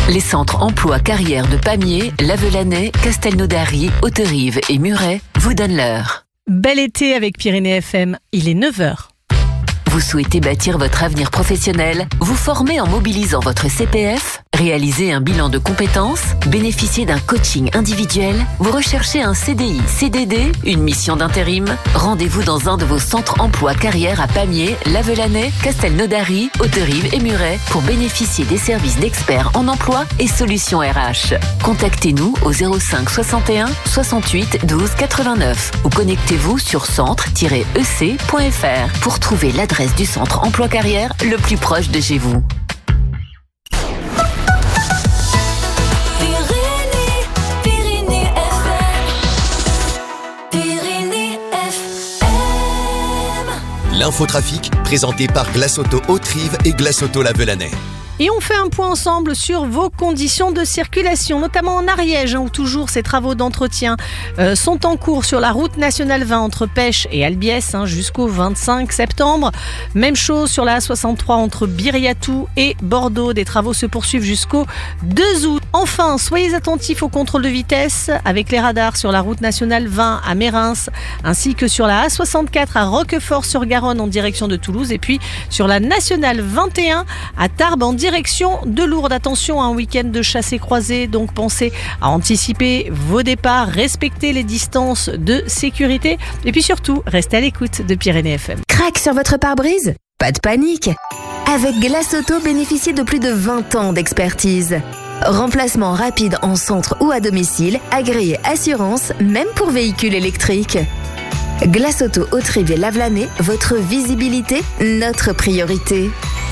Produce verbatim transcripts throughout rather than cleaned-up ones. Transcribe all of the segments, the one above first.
Les centres emploi carrière de Pamiers, Lavelanet, Castelnaudary, Hauterive et Muret vous donnent l'heure. Bel été avec Pyrénées F M, il est neuf heures. Vous souhaitez bâtir votre avenir professionnel, vous former en mobilisant votre C P F, réaliser un bilan de compétences, bénéficier d'un coaching individuel, vous recherchez un C D I, C D D, une mission d'intérim? Rendez-vous dans un de vos centres emploi carrière à Pamiers, Lavelanet, Castelnaudary, Hauterive et Muret pour bénéficier des services d'experts en emploi et solutions R H. Contactez-nous au zéro cinq soixante et un soixante-huit douze quatre-vingt-neuf ou connectez-vous sur centre tiret e c point f r pour trouver l'adresse du centre emploi carrière le plus proche de chez vous. L'infotrafic présenté par Glace Auto Hauterive et Glace Auto Lavelanet. Et on fait un point ensemble sur vos conditions de circulation, notamment en Ariège, hein, où toujours ces travaux d'entretien euh, sont en cours sur la route nationale vingt entre Pêche et Albiès hein, jusqu'au vingt-cinq septembre. Même chose sur la A soixante-trois entre Biriatou et Bordeaux. Des travaux se poursuivent jusqu'au deux août. Enfin, soyez attentifs au contrôle de vitesse avec les radars sur la route nationale vingt à Mérins, ainsi que sur la A soixante-quatre à Roquefort-sur-Garonne en direction de Toulouse, et puis sur la nationale vingt et un à Tarbes en direction de Lourdes. Attention à un week-end de chassés-croisés, donc pensez à anticiper vos départs, respectez les distances de sécurité et puis surtout, restez à l'écoute de Pyrénées F M. Crac sur votre pare-brise? Pas de panique. Avec Glace Auto, bénéficiez de plus de vingt ans d'expertise. Remplacement rapide en centre ou à domicile, agréé assurance, même pour véhicules électriques. Glace Auto Hauterive et Lavelanet, votre visibilité, notre priorité.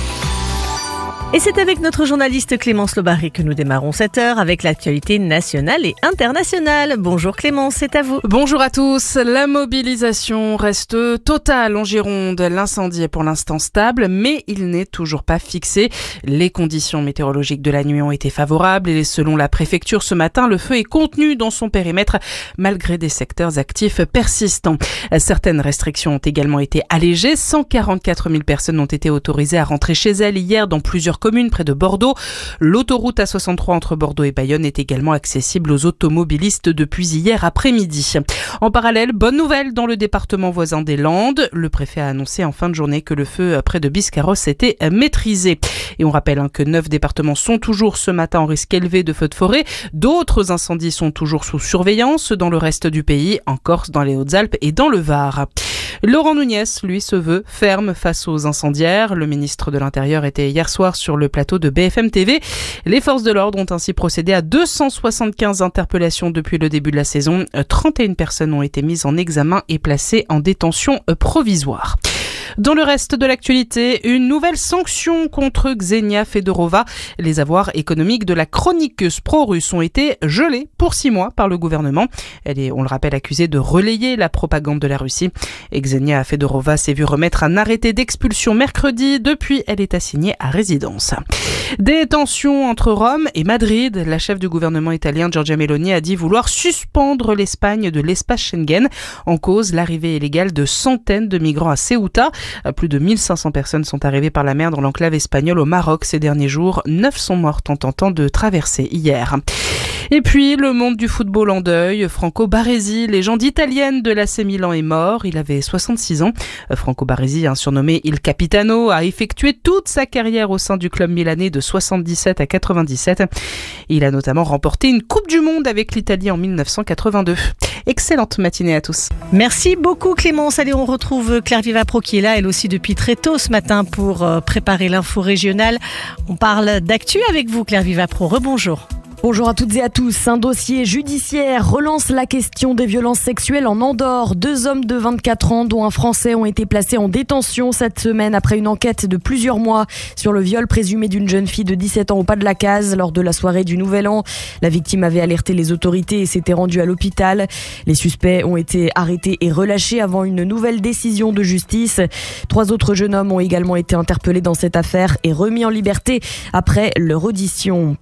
Et c'est avec notre journaliste Clémence Lobary que nous démarrons cette heure avec l'actualité nationale et internationale. Bonjour Clémence, c'est à vous. Bonjour à tous. La mobilisation reste totale en Gironde. L'incendie est pour l'instant stable, mais il n'est toujours pas fixé. Les conditions météorologiques de la nuit ont été favorables et selon la préfecture ce matin, le feu est contenu dans son périmètre malgré des secteurs actifs persistants. Certaines restrictions ont également été allégées. cent quarante-quatre mille personnes ont été autorisées à rentrer chez elles hier dans plusieurs communes près de Bordeaux. L'autoroute A soixante-trois entre Bordeaux et Bayonne est également accessible aux automobilistes depuis hier après-midi. En parallèle, bonne nouvelle dans le département voisin des Landes. Le préfet a annoncé en fin de journée que le feu près de Biscarrosse était maîtrisé. Et on rappelle hein, que neuf départements sont toujours ce matin en risque élevé de feux de forêt. D'autres incendies sont toujours sous surveillance dans le reste du pays, en Corse, dans les Hautes-Alpes et dans le Var. Laurent Nunez, lui, se veut ferme face aux incendiaires. Le ministre de l'Intérieur était hier soir sur le plateau de B F M T V. Les forces de l'ordre ont ainsi procédé à deux cent soixante-quinze interpellations depuis le début de la saison. trente et une personnes ont été mises en examen et placées en détention provisoire. Dans le reste de l'actualité, une nouvelle sanction contre Ksenia Fedorova. Les avoirs économiques de la chroniqueuse pro-russe ont été gelés pour six mois par le gouvernement. Elle est, on le rappelle, accusée de relayer la propagande de la Russie. Et Ksenia Fedorova s'est vue remettre un arrêté d'expulsion mercredi. Depuis, elle est assignée à résidence. Des tensions entre Rome et Madrid. La chef du gouvernement italien, Giorgia Meloni, a dit vouloir suspendre l'Espagne de l'espace Schengen. En cause, l'arrivée illégale de centaines de migrants à Ceuta. Plus de mille cinq cents personnes sont arrivées par la mer dans l'enclave espagnole au Maroc ces derniers jours. Neuf sont mortes en tentant de traverser hier. Et puis, le monde du football en deuil. Franco Baresi, légende italienne de l'A C Milan, est mort. Il avait soixante-six ans. Franco Baresi, un surnommé Il Capitano, a effectué toute sa carrière au sein du club milanais de soixante-dix-sept à quatre-vingt-dix-sept. Il a notamment remporté une Coupe du Monde avec l'Italie en mille neuf cent quatre-vingt-deux. Excellente matinée à tous. Merci beaucoup Clémence. Allez, on retrouve Claire Vivapro qui est là, elle aussi depuis très tôt ce matin pour préparer l'info régionale. On parle d'actu avec vous Claire Vivapro. Rebonjour. Bonjour à toutes et à tous. Un dossier judiciaire relance la question des violences sexuelles en Andorre. Deux hommes de vingt-quatre ans, dont un Français, ont été placés en détention cette semaine après une enquête de plusieurs mois sur le viol présumé d'une jeune fille de dix-sept ans au Pas de la Case lors de la soirée du Nouvel An. La victime avait alerté les autorités et s'était rendue à l'hôpital. Les suspects ont été arrêtés et relâchés avant une nouvelle décision de justice. Trois autres jeunes hommes ont également été interpellés dans cette affaire et remis en liberté après leur audition.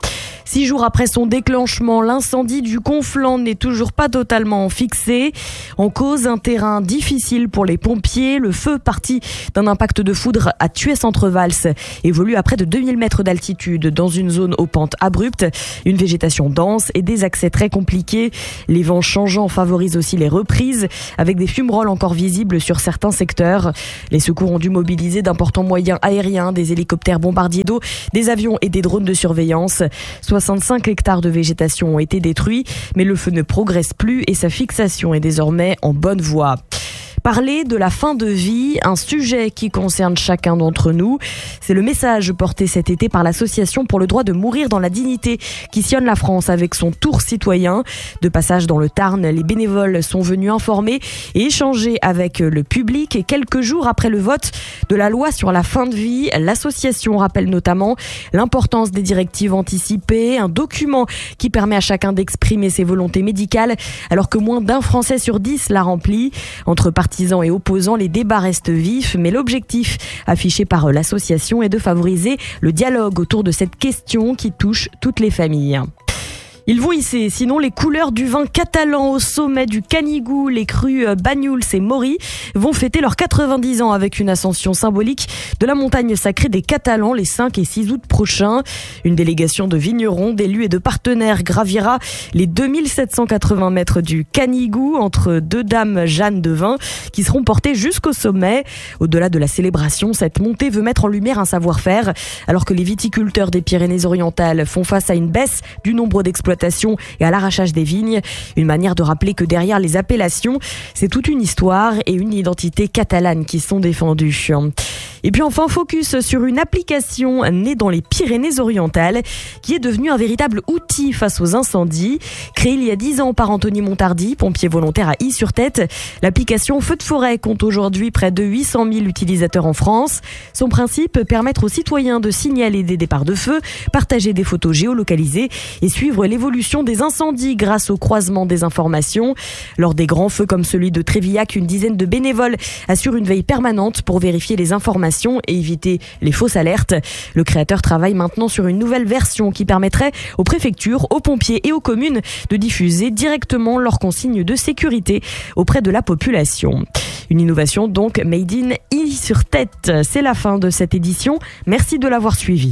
Six jours après son déclenchement, l'incendie du Conflans n'est toujours pas totalement fixé. En cause, un terrain difficile pour les pompiers. Le feu, parti d'un impact de foudre à Thuey-Centre-Vals, évolue à près de deux mille mètres d'altitude dans une zone aux pentes abruptes, une végétation dense et des accès très compliqués. Les vents changeants favorisent aussi les reprises, avec des fumerolles encore visibles sur certains secteurs. Les secours ont dû mobiliser d'importants moyens aériens, des hélicoptères bombardiers d'eau, des avions et des drones de surveillance. soixante-cinq hectares de végétation ont été détruits, mais le feu ne progresse plus et sa fixation est désormais en bonne voie. Parler de la fin de vie, un sujet qui concerne chacun d'entre nous. C'est le message porté cet été par l'association pour le droit de mourir dans la dignité qui sillonne la France avec son tour citoyen. De passage dans le Tarn, les bénévoles sont venus informer et échanger avec le public. Et quelques jours après le vote de la loi sur la fin de vie, l'association rappelle notamment l'importance des directives anticipées, un document qui permet à chacun d'exprimer ses volontés médicales alors que moins d'un Français sur dix l'a rempli. Entre partisans et opposants, les débats restent vifs, mais l'objectif affiché par l'association est de favoriser le dialogue autour de cette question qui touche toutes les familles. Ils vont hisser sinon les couleurs du vin catalan au sommet du Canigou. Les crus Banyuls et Mori vont fêter leurs quatre-vingt-dix ans avec une ascension symbolique de la montagne sacrée des Catalans les cinq et six août prochains. Une délégation de vignerons, d'élus et de partenaires gravira les deux mille sept cent quatre-vingts mètres du Canigou entre deux dames Jeanne de vin qui seront portées jusqu'au sommet. Au-delà de la célébration, cette montée veut mettre en lumière un savoir-faire alors que les viticulteurs des Pyrénées-Orientales font face à une baisse du nombre d'exploitations et à l'arrachage des vignes. Une manière de rappeler que derrière les appellations, c'est toute une histoire et une identité catalane qui sont défendues. Et puis enfin, focus sur une application née dans les Pyrénées-Orientales qui est devenue un véritable outil face aux incendies. Créée il y a dix ans par Anthony Montardi, pompier volontaire à Y-sur-Tête, l'application Feu de forêt compte aujourd'hui près de huit cent mille utilisateurs en France. Son principe, permettre aux citoyens de signaler des départs de feu, partager des photos géolocalisées et suivre l'évolution des incendies grâce au croisement des informations. Lors des grands feux comme celui de Trévillac, une dizaine de bénévoles assurent une veille permanente pour vérifier les informations et éviter les fausses alertes. Le créateur travaille maintenant sur une nouvelle version qui permettrait aux préfectures, aux pompiers et aux communes de diffuser directement leurs consignes de sécurité auprès de la population. Une innovation donc made in Y-sur-Tête. C'est la fin de cette édition. Merci de l'avoir suivi.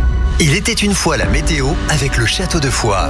Il était une fois la météo avec le Château de Foix.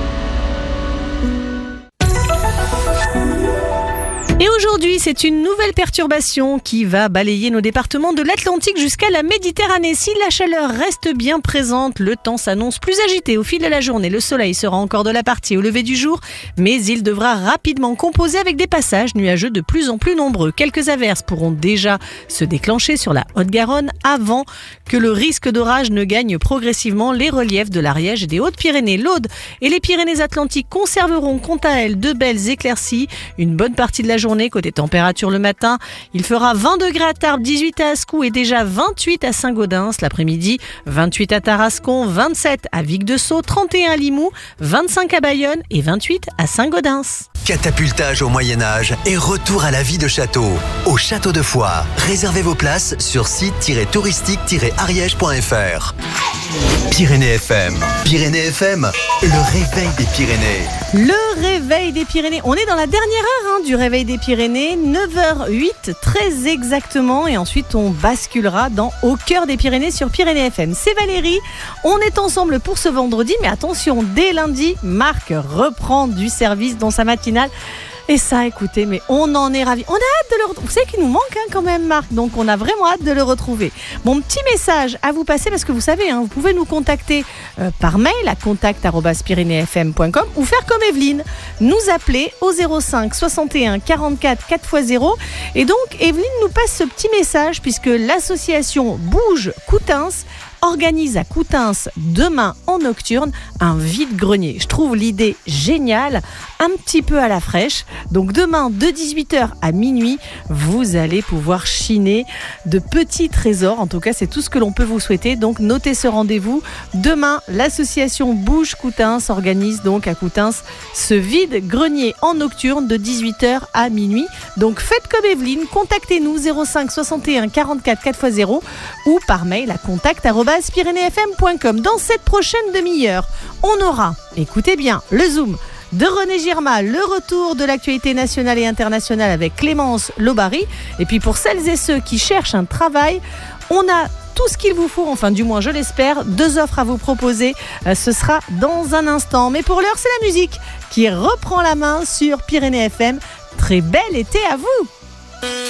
Et aujourd'hui, c'est une nouvelle perturbation qui va balayer nos départements de l'Atlantique jusqu'à la Méditerranée. Si la chaleur reste bien présente, le temps s'annonce plus agité au fil de la journée. Le soleil sera encore de la partie au lever du jour, mais il devra rapidement composer avec des passages nuageux de plus en plus nombreux. Quelques averses pourront déjà se déclencher sur la Haute-Garonne avant que le risque d'orage ne gagne progressivement les reliefs de l'Ariège et des Hautes-Pyrénées. L'Aude et les Pyrénées-Atlantiques conserveront quant à elles de belles éclaircies. Une bonne partie de la journée côté température le matin, il fera vingt degrés à Tarbes, dix-huit à Ascou et déjà vingt-huit à Saint-Gaudens. L'après-midi, vingt-huit à Tarascon, vingt-sept à Vic-de-Sceaux, trente et un à Limoux, vingt-cinq à Bayonne et vingt-huit à Saint-Gaudens. Catapultage au Moyen-Âge et retour à la vie de château. Au Château de Foix. Réservez vos places sur site tiret touristique tiret ariège point f r. Pyrénées F M. Pyrénées F M, le réveil des Pyrénées. Le réveil des Pyrénées. On est dans la dernière heure hein, du réveil des Pyrénées, neuf heures huit très exactement. Et ensuite, on basculera dans Au cœur des Pyrénées sur Pyrénées F M. C'est Valérie. On est ensemble pour ce vendredi. Mais attention, dès lundi, Marc reprend du service dans sa matinale. Et ça, écoutez, mais on en est ravis. On a hâte de le retrouver. Vous savez qu'il nous manque hein, quand même, Marc. Donc, on a vraiment hâte de le retrouver. Mon petit message à vous passer, parce que vous savez, hein, vous pouvez nous contacter euh, par mail à contact arobase pyrénées f m point com ou faire comme Evelyne, nous appeler au zéro cinq soixante et un quarante-quatre quatre fois zéro. Et donc, Evelyne nous passe ce petit message puisque l'association Bouge Coutances organise à Coutances demain en nocturne un vide-grenier. Je trouve l'idée géniale, un petit peu à la fraîche. Donc demain de dix-huit heures à minuit, vous allez pouvoir chiner de petits trésors. En tout cas, c'est tout ce que l'on peut vous souhaiter. Donc notez ce rendez-vous. Demain, l'association Bouge Coutances organise donc à Coutances ce vide-grenier en nocturne de dix-huit heures à minuit. Donc faites comme Evelyne, contactez-nous zéro cinq soixante et un quarante-quatre quatre fois zéro ou par mail à contact arobase pyrénées f m point com. Dans cette prochaine prochaine demi-heure, on aura, écoutez bien, le Zoom de René Girma, le retour de l'actualité nationale et internationale avec Clémence Lobary. Et puis pour celles et ceux qui cherchent un travail, on a tout ce qu'il vous faut, enfin du moins je l'espère, deux offres à vous proposer. Euh, ce sera dans un instant. Mais pour l'heure, c'est la musique qui reprend la main sur Pyrénées F M. Très bel été à vous!